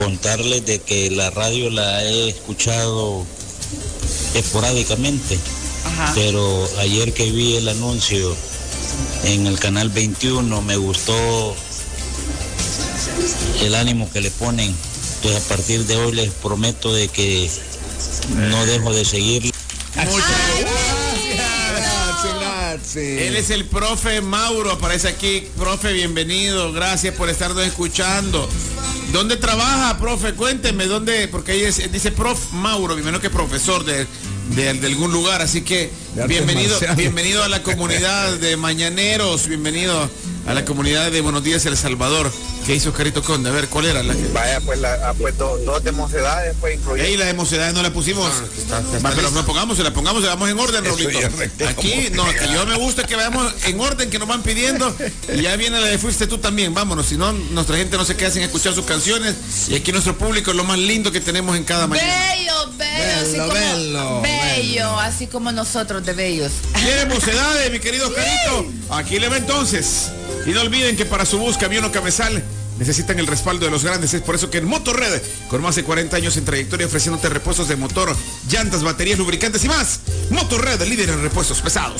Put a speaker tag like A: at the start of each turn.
A: Contarles de que la radio la he escuchado esporádicamente, pero ayer que vi el anuncio en el canal 21 me gustó el ánimo que le ponen. Entonces a partir de hoy les prometo de que no dejo de seguir.
B: Él es el profe Mauro, aparece aquí. Profe, bienvenido, gracias por estarnos escuchando. ¿Dónde trabaja, profe? Cuénteme, ¿dónde? Porque ahí dice prof Mauro, menos que profesor de algún lugar, así que bienvenido a la comunidad de Mañaneros, bienvenido a la comunidad de Buenos Días El Salvador. ¿Qué hizo Oscarito Conde? A ver, ¿cuál era la que...?
C: Vaya, pues ha puesto dos de mocedades, pues incluyendo.
B: Ahí la de mocedades no la pusimos. Pero no pongamos, la vamos en orden, Raulito. Aquí, no, que yo me gusta que vayamos en orden, que nos van pidiendo. Y ya viene la de Fuiste Tú también, vámonos, si no, nuestra gente no se queda sin escuchar sus canciones. Y aquí nuestro público es lo más lindo que tenemos en cada mañana.
D: Bello, así como nosotros de bellos.
B: ¿Quiere mocedades, mi querido Oscarito? Aquí le va entonces. Y no olviden que para su bus, camión o cabezal necesitan el respaldo de los grandes. Es por eso que en Motorred, con más de 40 años en trayectoria, ofreciéndote repuestos de motor, llantas, baterías, lubricantes y más. Motorred, líder en repuestos pesados.